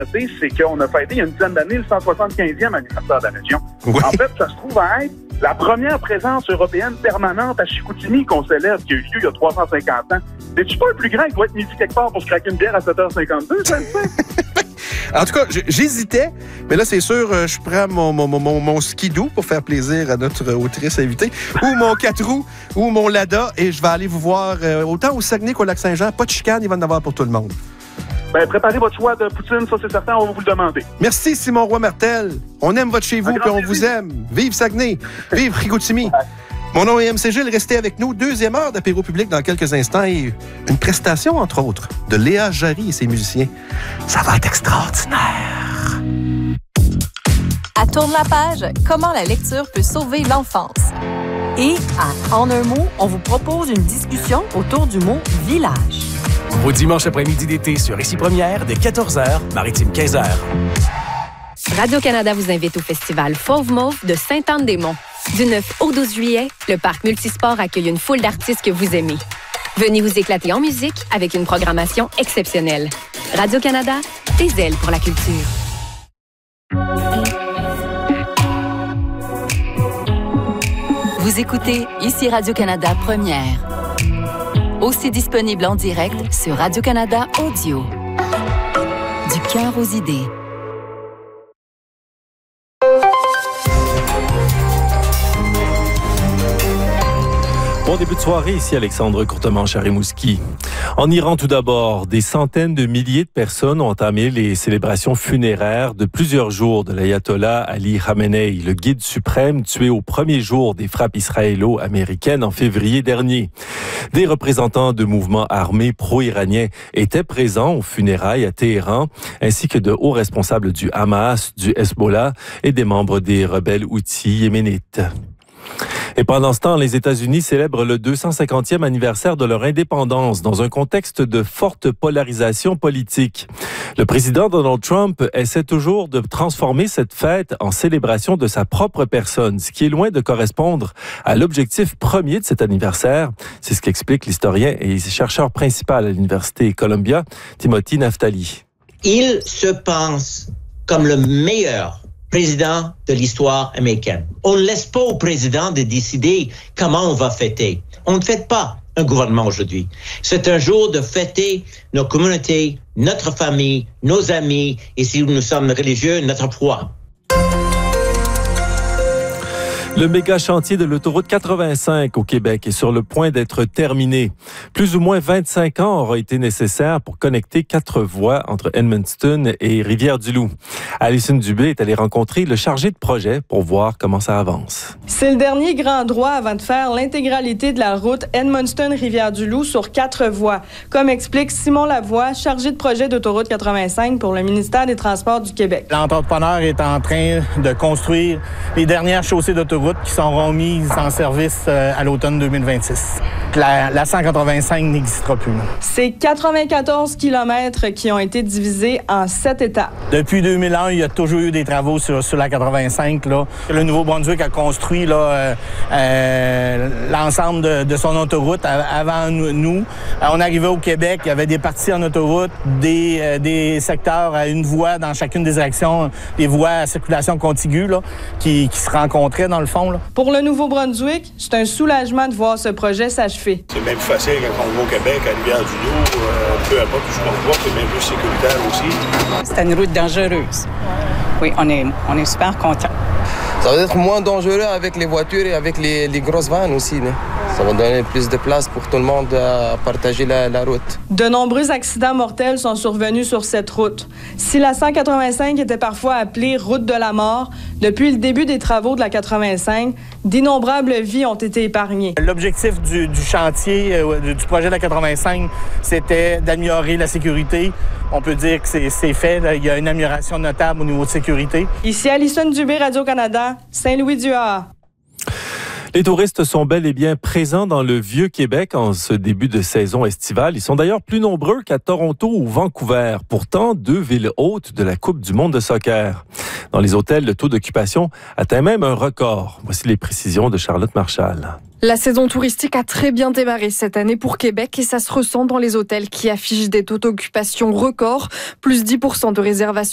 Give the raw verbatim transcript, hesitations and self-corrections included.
c'est qu'on a fêté il y a une dizaine d'années le cent soixante-quinzième anniversaire de la région. Oui. En fait, ça se trouve à être la première présence européenne permanente à Chicoutimi qu'on célèbre, qui a eu lieu il y a trois cent cinquante ans. C'est-tu pas le plus grand? Il doit être midi quelque part pour se craquer une bière à sept heures cinquante-deux, ça le fait? En tout cas, j'hésitais, mais là, c'est sûr, je prends mon, mon, mon, mon skidoo pour faire plaisir à notre autrice invitée, ou mon quatre roues, ou mon Lada, et je vais aller vous voir euh, autant au Saguenay qu'au Lac-Saint-Jean. Pas de chicane, il va en avoir pour tout le monde. Ben, préparez votre choix de poutine, ça c'est certain, on va vous le demander. Merci, Simon Roy-Martel. On aime votre chez vous, puis on plaisir. Vous aime. Vive Saguenay, vive Chicoutimi. Mon nom est M C Gilles, restez avec nous. Deuxième heure d'apéro public dans quelques instants et une prestation, entre autres, de Léa Jarry et ses musiciens. Ça va être extraordinaire. À Tourne la page, comment la lecture peut sauver l'enfance. Et à En un mot, on vous propose une discussion autour du mot « village ». Au dimanche après-midi d'été sur Ici Première, dès quatorze heures, Maritime quinze heures. Radio-Canada vous invite au festival Fauve Mauve de Sainte-Anne-des-Monts. Du neuf au douze juillet, le parc multisport accueille une foule d'artistes que vous aimez. Venez vous éclater en musique avec une programmation exceptionnelle. Radio-Canada, des ailes pour la culture. Vous écoutez Ici Radio-Canada Première. Aussi disponible en direct sur Radio-Canada Audio. Du cœur aux idées. Bon début de soirée, ici Alexandre Courtemanche à Rimouski. En Iran, tout d'abord, des centaines de milliers de personnes ont entamé les célébrations funéraires de plusieurs jours de l'ayatollah Ali Khamenei, le guide suprême tué au premier jour des frappes israélo-américaines en février dernier. Des représentants de mouvements armés pro-iraniens étaient présents aux funérailles à Téhéran, ainsi que de hauts responsables du Hamas, du Hezbollah et des membres des rebelles houthis yéménites. Et pendant ce temps, les États-Unis célèbrent le deux cent cinquantième anniversaire de leur indépendance dans un contexte de forte polarisation politique. Le président Donald Trump essaie toujours de transformer cette fête en célébration de sa propre personne, ce qui est loin de correspondre à l'objectif premier de cet anniversaire. C'est ce qu'explique l'historien et chercheur principal à l'Université Columbia, Timothy Naftali. Il se pense comme le meilleur président de l'histoire américaine. On ne laisse pas au président de décider comment on va fêter. On ne fête pas un gouvernement aujourd'hui. C'est un jour de fêter nos communautés, notre famille, nos amis, et si nous sommes religieux, notre foi. Le méga chantier de l'autoroute quatre-vingt-cinq au Québec est sur le point d'être terminé. Plus ou moins vingt-cinq ans aura été nécessaire pour connecter quatre voies entre Edmundston et Rivière-du-Loup. Alison Dubé est allée rencontrer le chargé de projet pour voir comment ça avance. C'est le dernier grand droit avant de faire l'intégralité de la route Edmundston-Rivière-du-Loup sur quatre voies, comme explique Simon Lavoie, chargé de projet d'autoroute quatre-vingt-cinq pour le ministère des Transports du Québec. L'entrepreneur est en train de construire les dernières chaussées d'autoroute qui seront mises en service euh, à l'automne deux mille vingt-six. La, la cent quatre-vingt-cinq n'existera plus. C'est quatre-vingt-quatorze kilomètres qui ont été divisés en sept étapes. Depuis deux mille un, il y a toujours eu des travaux sur, sur la quatre-vingt-cinq. Là. Le Nouveau-Brunswick a construit là, euh, euh, l'ensemble de, de son autoroute avant nous. On arrivait au Québec, il y avait des parties en autoroute, des, euh, des secteurs à une voie dans chacune des directions, des voies à circulation contiguë là, qui, qui se rencontraient dans le fond. Là. Pour le Nouveau-Brunswick, c'est un soulagement de voir ce projet s'achever. C'est bien plus facile quand on va au Québec, à Rivière-du-Loup, euh, peu importe où je m'en vois, c'est bien plus sécuritaire aussi. C'est une route dangereuse. Oui, on est, on est super contents. Ça va être moins dangereux avec les voitures et avec les, les grosses vannes aussi. Né? Ça va donner plus de place pour tout le monde à partager la, la route. De nombreux accidents mortels sont survenus sur cette route. Si la cent quatre-vingt-cinq était parfois appelée route de la mort, depuis le début des travaux de la quatre-vingt-cinq, d'innombrables vies ont été épargnées. L'objectif du, du chantier, euh, du projet de la quatre-vingt-cinq, c'était d'améliorer la sécurité. On peut dire que c'est, c'est fait. Là. Il y a une amélioration notable au niveau de sécurité. Ici Alison Dubé, Radio-Canada, Saint-Louis-du-Ha. Les touristes sont bel et bien présents dans le Vieux-Québec en ce début de saison estivale. Ils sont d'ailleurs plus nombreux qu'à Toronto ou Vancouver, pourtant deux villes hôtes de la Coupe du monde de soccer. Dans les hôtels, le taux d'occupation atteint même un record. Voici les précisions de Charlotte Marchal. La saison touristique a très bien démarré cette année pour Québec et ça se ressent dans les hôtels qui affichent des taux d'occupation records, plus dix pour cent de réservations